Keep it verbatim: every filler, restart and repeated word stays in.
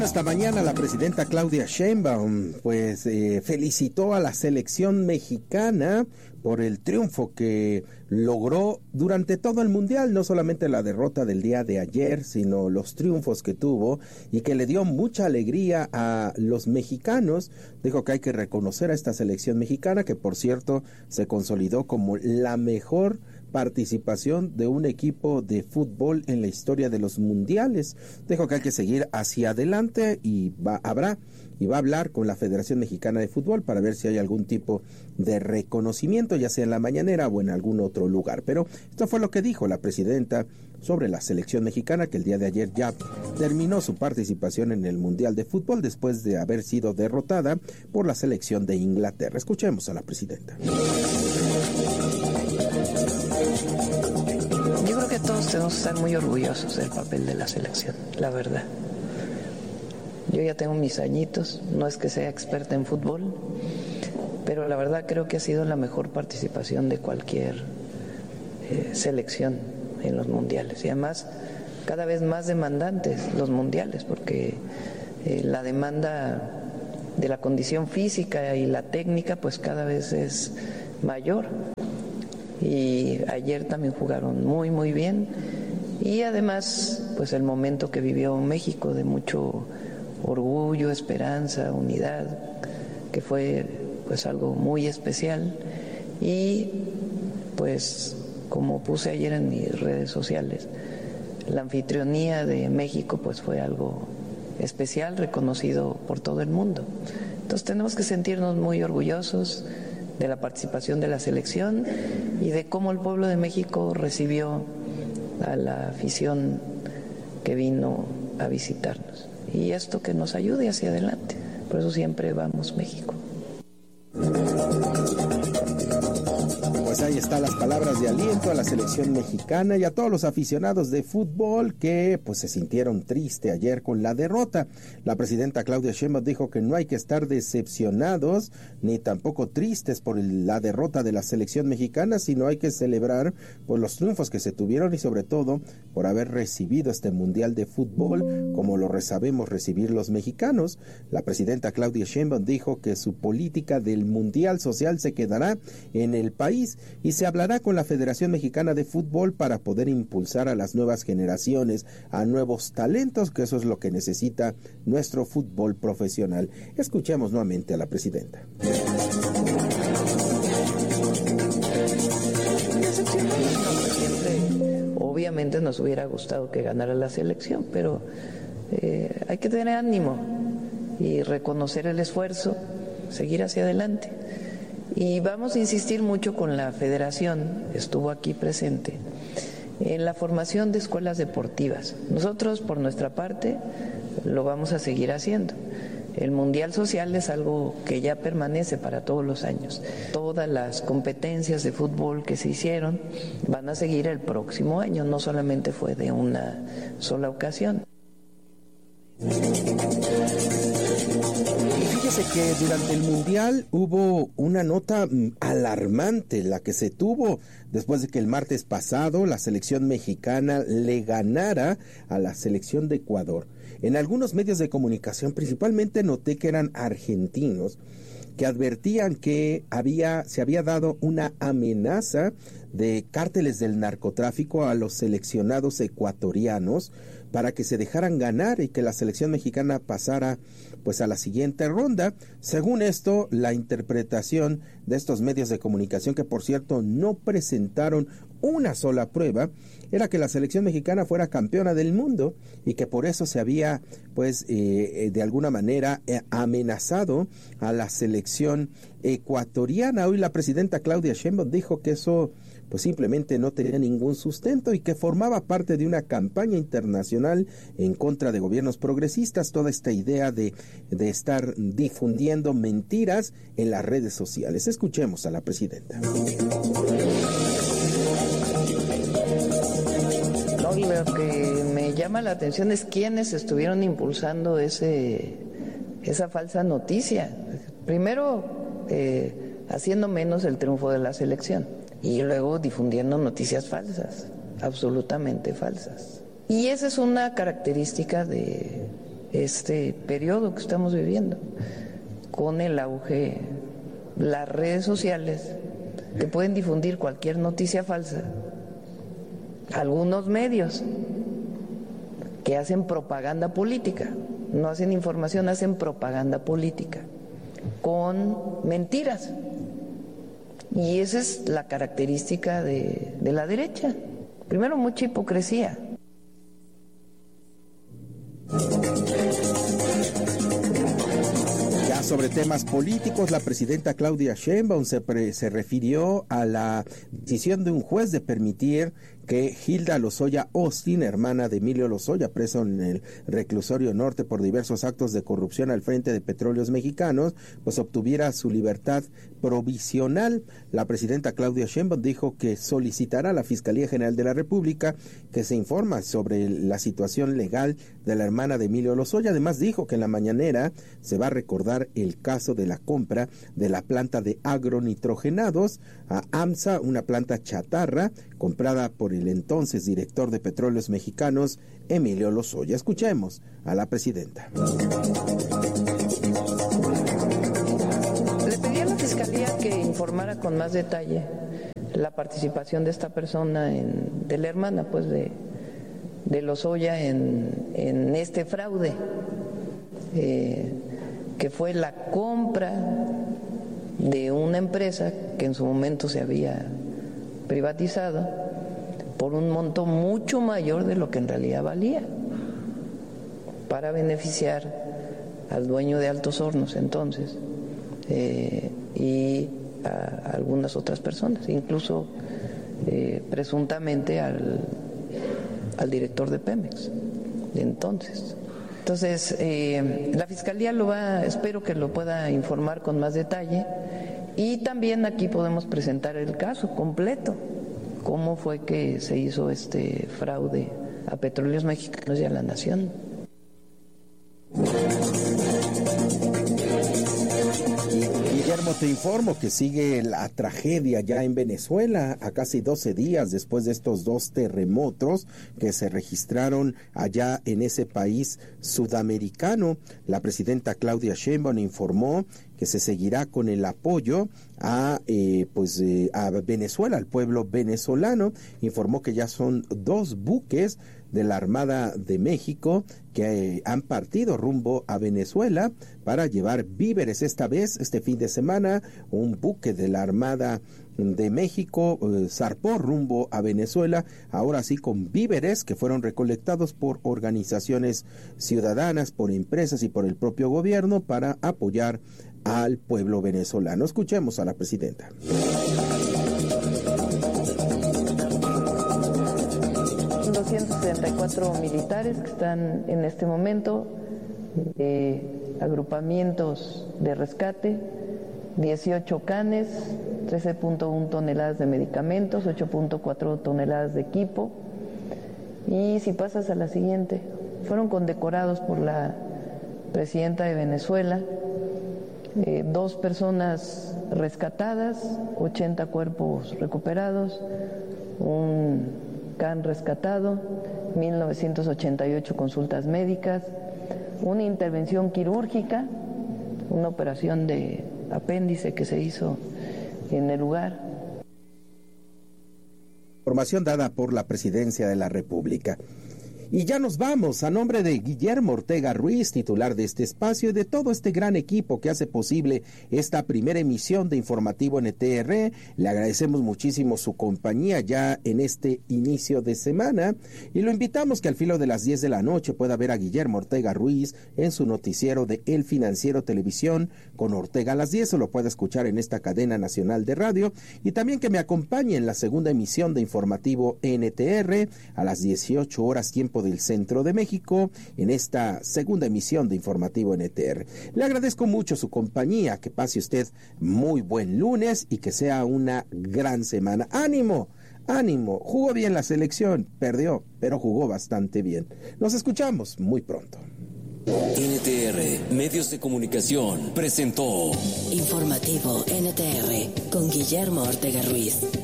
Esta mañana la presidenta Claudia Sheinbaum pues eh, felicitó a la selección mexicana por el triunfo que logró durante todo el mundial, no solamente la derrota del día de ayer, sino los triunfos que tuvo y que le dio mucha alegría a los mexicanos. Dijo que hay que reconocer a esta selección mexicana, que por cierto se consolidó como la mejor participación de un equipo de fútbol en la historia de los mundiales. Dijo que hay que seguir hacia adelante y va, habrá y va a hablar con la Federación Mexicana de Fútbol para ver si hay algún tipo de reconocimiento, ya sea en la mañanera o en algún otro lugar. Pero esto fue lo que dijo la presidenta sobre la selección mexicana, que el día de ayer ya terminó su participación en el Mundial de Fútbol después de haber sido derrotada por la selección de Inglaterra. Escuchemos a la presidenta. Yo creo que todos tenemos que estar muy orgullosos del papel de la selección, la verdad. Yo ya tengo mis añitos, no es que sea experta en fútbol, pero la verdad creo que ha sido la mejor participación de cualquier eh, selección en los mundiales. Y además, cada vez más demandantes los mundiales, porque eh, la demanda de la condición física y la técnica pues cada vez es mayor. Y ayer también jugaron muy muy bien, y además pues el momento que vivió México de mucho orgullo, esperanza, unidad, que fue pues algo muy especial. Y pues como puse ayer en mis redes sociales, la anfitrionía de México pues fue algo especial, reconocido por todo el mundo. Entonces tenemos que sentirnos muy orgullosos de la participación de la selección y de cómo el pueblo de México recibió a la afición que vino a visitarnos. Y esto que nos ayude hacia adelante. Por eso siempre vamos México. Pues ahí están las palabras de aliento a la selección mexicana y a todos los aficionados de fútbol que pues se sintieron tristes ayer con la derrota. La presidenta Claudia Sheinbaum dijo que no hay que estar decepcionados ni tampoco tristes por el, la derrota de la selección mexicana, sino hay que celebrar por los triunfos que se tuvieron y sobre todo por haber recibido este mundial de fútbol como lo sabemos recibir los mexicanos. La presidenta Claudia Sheinbaum dijo que su política del mundial social se quedará en el país y se hablará con la Federación Mexicana de Fútbol para poder impulsar a las nuevas generaciones, a nuevos talentos, que eso es lo que necesita nuestro fútbol profesional. Escuchemos nuevamente a la presidenta. Siempre, obviamente nos hubiera gustado que ganara la selección, pero eh, hay que tener ánimo y reconocer el esfuerzo, seguir hacia adelante. Y vamos a insistir mucho con la federación, estuvo aquí presente, en la formación de escuelas deportivas. Nosotros, por nuestra parte, lo vamos a seguir haciendo. El Mundial Social es algo que ya permanece para todos los años. Todas las competencias de fútbol que se hicieron van a seguir el próximo año, no solamente fue de una sola ocasión. Fíjese que durante el Mundial hubo una nota alarmante, la que se tuvo después de que el martes pasado la selección mexicana le ganara a la selección de Ecuador. En algunos medios de comunicación, principalmente noté que eran argentinos, que advertían que había, se había dado una amenaza de cárteles del narcotráfico a los seleccionados ecuatorianos para que se dejaran ganar y que la selección mexicana pasara pues a la siguiente ronda. Según esto, la interpretación de estos medios de comunicación, que por cierto no presentaron una sola prueba, era que la selección mexicana fuera campeona del mundo y que por eso se había pues eh, de alguna manera eh, amenazado a la selección ecuatoriana. Hoy la presidenta Claudia Sheinbaum dijo que eso pues simplemente no tenía ningún sustento y que formaba parte de una campaña internacional en contra de gobiernos progresistas, toda esta idea de, de estar difundiendo mentiras en las redes sociales. Escuchemos a la presidenta. No, lo que me llama la atención es quiénes estuvieron impulsando ese, esa falsa noticia. Primero, eh, haciendo menos el triunfo de la selección. Y luego difundiendo noticias falsas, absolutamente falsas. Y esa es una característica de, este periodo que estamos viviendo, con el auge, las redes sociales, que pueden difundir cualquier noticia falsa, algunos medios que hacen propaganda política, no hacen información, hacen propaganda política, con mentiras. Y esa es la característica de, de la derecha. Primero, mucha hipocresía. Ya sobre temas políticos, la presidenta Claudia Sheinbaum se, pre, se refirió a la decisión de un juez de permitir que Hilda Lozoya Austin, hermana de Emilio Lozoya, preso en el reclusorio norte por diversos actos de corrupción al frente de Petróleos Mexicanos, pues obtuviera su libertad provisional. La presidenta Claudia Sheinbaum dijo que solicitará a la Fiscalía General de la República que se informa sobre la situación legal de la hermana de Emilio Lozoya. Además dijo que en la mañanera se va a recordar el caso de la compra de la planta de agronitrogenados a AMSA, una planta chatarra comprada por el entonces director de Petróleos Mexicanos, Emilio Lozoya. Escuchemos a la presidenta. Le pedí a la Fiscalía que informara con más detalle la participación de esta persona, en, de la hermana pues de, de Lozoya en, en este fraude, eh, que fue la compra de una empresa que en su momento se había privatizado por un monto mucho mayor de lo que en realidad valía, para beneficiar al dueño de Altos Hornos entonces eh, y a, a algunas otras personas, incluso eh, presuntamente al, al director de Pemex de entonces. Entonces, eh, la Fiscalía lo va, espero que lo pueda informar con más detalle, y también aquí podemos presentar el caso completo, cómo fue que se hizo este fraude a Petróleos Mexicanos y a la nación. Guillermo, te informo que sigue la tragedia ya en Venezuela, a casi doce días después de estos dos terremotos que se registraron allá en ese país sudamericano. La presidenta Claudia Sheinbaum informó que se seguirá con el apoyo a eh, pues eh, a Venezuela, al pueblo venezolano. Informó que ya son dos buques de la Armada de México que eh, han partido rumbo a Venezuela para llevar víveres. Esta vez, este fin de semana, un buque de la Armada de México eh, zarpó rumbo a Venezuela, ahora sí con víveres que fueron recolectados por organizaciones ciudadanas, por empresas y por el propio gobierno para apoyar al pueblo venezolano. Escuchemos a la presidenta. doscientos setenta y cuatro militares que están en este momento, eh, agrupamientos de rescate, dieciocho canes, trece punto uno toneladas de medicamentos, ocho punto cuatro toneladas de equipo. Y si pasas a la siguiente, fueron condecorados por la presidenta de Venezuela, eh, dos personas rescatadas, ochenta cuerpos recuperados, un can rescatado, mil novecientos ochenta y ocho consultas médicas, una intervención quirúrgica, una operación de apéndice que se hizo en el lugar. Información dada por la Presidencia de la República. Y ya nos vamos. A nombre de Guillermo Ortega Ruiz, titular de este espacio, y de todo este gran equipo que hace posible esta primera emisión de Informativo N T R, le agradecemos muchísimo su compañía ya en este inicio de semana, y lo invitamos que al filo de las diez de la noche pueda ver a Guillermo Ortega Ruiz en su noticiero de El Financiero Televisión con Ortega a las diez, o lo puede escuchar en esta cadena nacional de radio, y también que me acompañe en la segunda emisión de Informativo N T R a las dieciocho horas tiempo del Centro de México, en esta segunda emisión de Informativo N T R. Le agradezco mucho su compañía, que pase usted muy buen lunes y que sea una gran semana. ¡Ánimo! ¡Ánimo! Jugó bien la selección, perdió, pero jugó bastante bien. Nos escuchamos muy pronto. N T R, Medios de Comunicación, presentó Informativo N T R con Guillermo Ortega Ruiz.